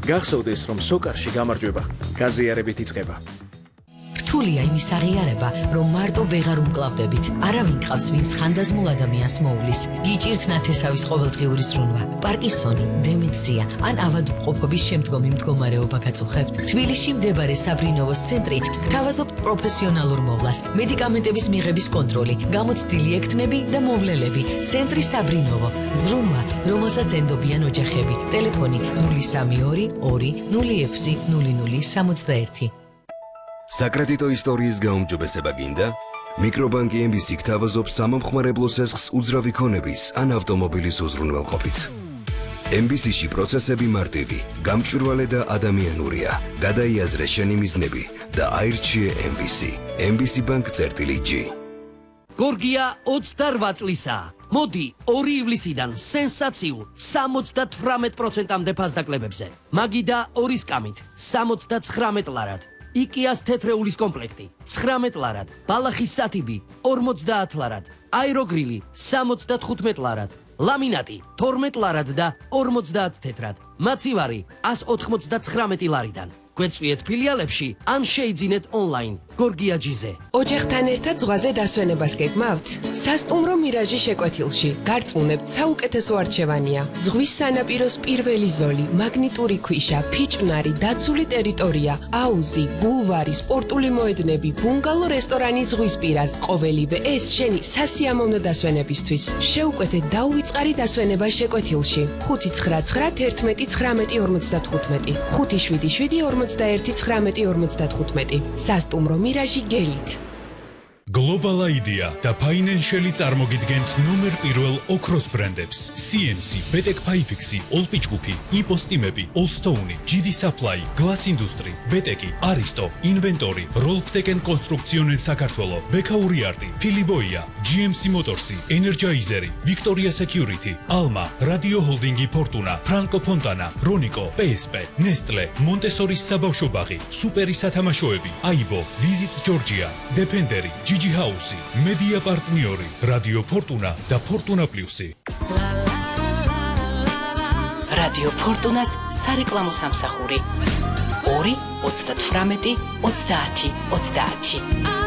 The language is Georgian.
გახსოვდეს, რომ სოკარში გამარჯვება გაზიარებით იწყება. რთულია იმის აღიარება, რომ მარტო ვეღარ უმკლავდებით. არავინ ყავს, ვინც ხანდაზმულ ადამიანს მოუვლის. გიჭირთ ნათესავის ყოველდღიური ზრუნვა, პარკინსონი, დემენცია ან ავადმყოფობის შემდგომი მდგომარეობა გაწუხებთ. თბილისში მდებარე საბრინოვოს ცენტრი გთავაზობთ პროფესიონალურ მოვლას, მედიკამენტების მიღების კონტროლი, გამოცდილი ექთნები და მოვლელები. ცენტრი საბრინოვო, ზრუნვა, რომელსაც ენდობიან ოჯახები. ტელეფონი 032 2 06 0061. საკრედიტო ისტორიის გაუმჯობესება გინდა? მიკრობანკი MBC გთავაზობს სამომხმარებლო სესხს უძრავი ქონების ან ავტომობილის უზრუნველყოფით. MBC-ში პროცესები მარტივი, გამჭვირვალე და ადამიანურია. გადაიაზრე შენი მიზნები და აირჩიე MBC. MBC Bank-G. გორგია 28 წლისაა. მოდი 2 ივლისიდან სენსაციულ 78%-მდე ფასდაკლებებზე. მაგიდა 2 სკამით 79 ლარად. იკიას თეთრეულის კომპლექტი 19 ლარად, ბალახის სათიბი 50 ლარად, აეროგრილი 75 ლარად, ლამინატი 12 ლარად და 50 თეთრად, მაცივარი 199 ლარიდან. გვეწვიეთ ფილიალებში ან შეიძინეთ ონლაინ გორგია ჯიზე. ოჯახთან ერთად ზღვაზე დასვენებას გეგმავთ? სასტუმრო მირაჟი შეკვეთილში. გარწმუნებთ, საუკეთესო არჩევანია. ზღვის სანაპიროს პირველი ზოლი, მაგნიტური ქვიშა, ფიჭვნარი, დაცული ტერიტორია, აუზი, ბულვარი, სპორტული მოედნები, ბუნგალო რესტორანი ზღვის პირას. ყოველივე ეს შენი სასიამოვნო დასვენებისთვის. შეუკვეთეთ დაუვიწყარი დასვენება შეკვეთილში. 599111955 577411955 სასტუმრო მირაჟი გელით. Global Idea და Financial წარმოგიდგენთ ნომერ 1 ოქროს ბრენდებს CMC, Betek Pipexi, Olpichkupi, Ipostimები, Oldstone, GD Supply, Glass Industry, Beteki, Aristo, Inventory, Rolfteken Constructionen საქართველო, Bekauri Arti, Philiboia, GMC Motorsi, Energizeri, Victoria Security, Alma, Radio Holdingi Fortuna, Franco Fontana, Ronico, PSP, Nestle, Montessori საბავშვო ბაღი, სუპერი სათამაშოები, AIBO, Visit Georgia, Defenderi, Gigi House, Media Partneri, Radio Fortuna და Fortuna Plus-ი. Radio Fortunas სარეკლამო სამსახური 2 38 30 30.